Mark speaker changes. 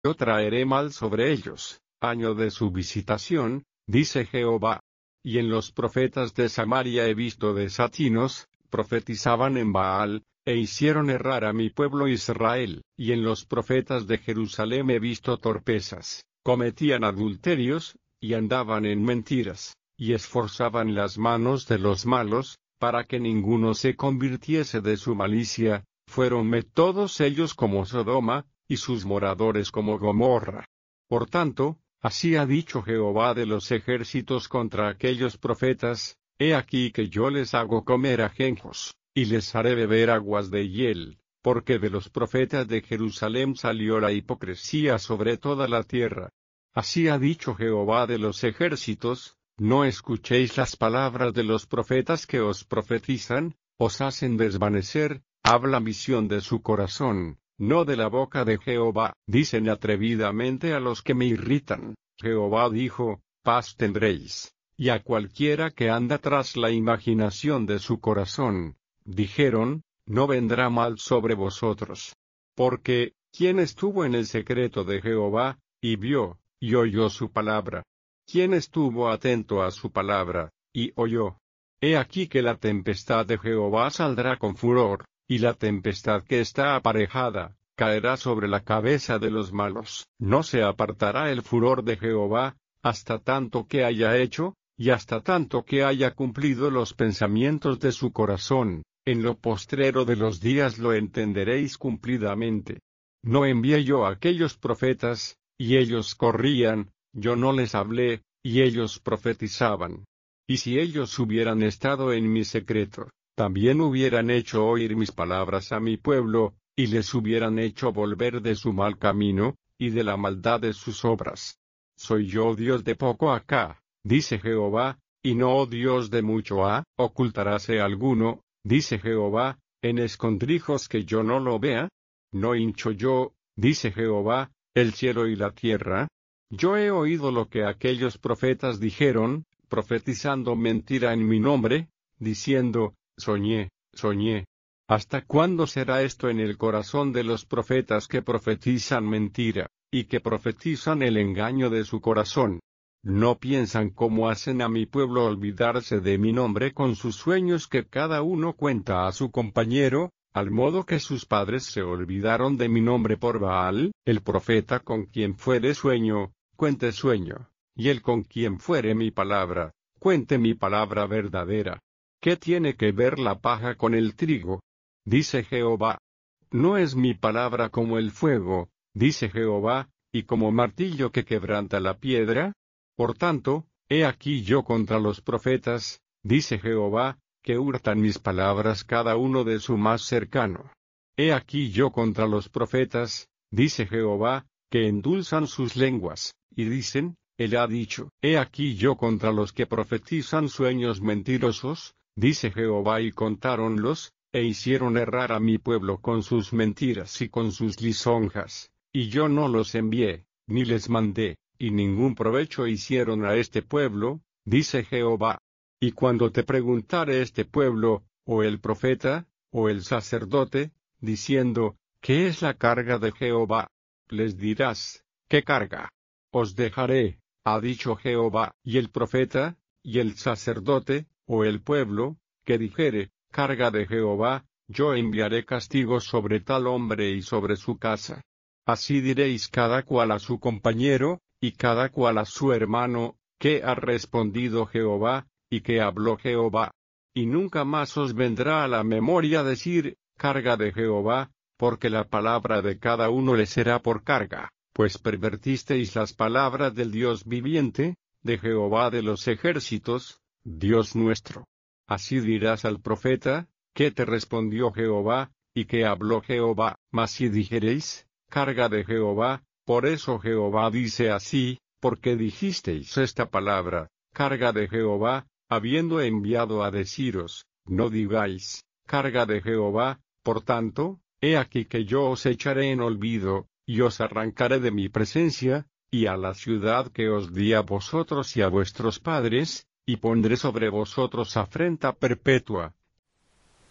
Speaker 1: yo traeré mal sobre ellos, año de su visitación, dice Jehová. Y en los profetas de Samaria he visto desatinos, profetizaban en Baal, e hicieron errar a mi pueblo Israel. Y en los profetas de Jerusalén he visto torpezas, cometían adulterios, y andaban en mentiras, y esforzaban las manos de los malos, para que ninguno se convirtiese de su malicia. Fuéronme todos ellos como Sodoma, y sus moradores como Gomorra. Por tanto, así ha dicho Jehová de los ejércitos contra aquellos profetas: he aquí que yo les hago comer ajenjos, y les haré beber aguas de hiel, porque de los profetas de Jerusalén salió la hipocresía sobre toda la tierra. Así ha dicho Jehová de los ejércitos: no escuchéis las palabras de los profetas que os profetizan, os hacen desvanecer, habla visión de su corazón, no de la boca de Jehová. Dicen atrevidamente a los que me irritan: Jehová dijo, paz tendréis. Y a cualquiera que anda tras la imaginación de su corazón, dijeron, no vendrá mal sobre vosotros. Porque, ¿quién estuvo en el secreto de Jehová, y vio, y oyó su palabra? ¿Quién estuvo atento a su palabra, y oyó? He aquí que la tempestad de Jehová saldrá con furor, y la tempestad que está aparejada, caerá sobre la cabeza de los malos. No se apartará el furor de Jehová, hasta tanto que haya hecho, y hasta tanto que haya cumplido los pensamientos de su corazón. En lo postrero de los días lo entenderéis cumplidamente. No envié yo a aquellos profetas, y ellos corrían, yo no les hablé, y ellos profetizaban. Y si ellos hubieran estado en mi secreto, también hubieran hecho oír mis palabras a mi pueblo, y les hubieran hecho volver de su mal camino, y de la maldad de sus obras. Soy yo Dios de poco acá, dice Jehová, y no Dios de mucho ha. Ocultaráse alguno, dice Jehová, en escondrijos que yo no lo vea. No hincho yo, dice Jehová, el cielo y la tierra. Yo he oído lo que aquellos profetas dijeron, profetizando mentira en mi nombre, diciendo, soñé, soñé. ¿Hasta cuándo será esto en el corazón de los profetas que profetizan mentira, y que profetizan el engaño de su corazón? No piensan cómo hacen a mi pueblo olvidarse de mi nombre con sus sueños que cada uno cuenta a su compañero, al modo que sus padres se olvidaron de mi nombre por Baal. El profeta con quien fuere sueño, cuente sueño, y el con quien fuere mi palabra, cuente mi palabra verdadera. ¿Qué tiene que ver la paja con el trigo? Dice Jehová. ¿No es mi palabra como el fuego, dice Jehová, y como martillo que quebranta la piedra? Por tanto, he aquí yo contra los profetas, dice Jehová, que hurtan mis palabras cada uno de su más cercano. He aquí yo contra los profetas, dice Jehová, que endulzan sus lenguas, y dicen, él ha dicho. He aquí yo contra los que profetizan sueños mentirosos, dice Jehová, y contáronlos, e hicieron errar a mi pueblo con sus mentiras y con sus lisonjas, y yo no los envié, ni les mandé, y ningún provecho hicieron a este pueblo, dice Jehová. Y cuando te preguntare este pueblo, o el profeta, o el sacerdote, diciendo, ¿qué es la carga de Jehová? Les dirás, ¿qué carga? Os dejaré, ha dicho Jehová. Y el profeta, y el sacerdote, o el pueblo, que dijere, carga de Jehová, yo enviaré castigo sobre tal hombre y sobre su casa. Así diréis cada cual a su compañero, y cada cual a su hermano, ¿qué ha respondido Jehová, y qué habló Jehová? Y nunca más os vendrá a la memoria decir, carga de Jehová, porque la palabra de cada uno le será por carga, pues pervertisteis las palabras del Dios viviente, de Jehová de los ejércitos, Dios nuestro. Así dirás al profeta, ¿qué te respondió Jehová, y qué habló Jehová? Mas si dijereis, carga de Jehová, por eso Jehová dice así, porque dijisteis esta palabra, carga de Jehová, habiendo enviado a deciros, no digáis, carga de Jehová. Por tanto, he aquí que yo os echaré en olvido, y os arrancaré de mi presencia, y a la ciudad que os di a vosotros y a vuestros padres, y pondré sobre vosotros afrenta perpetua,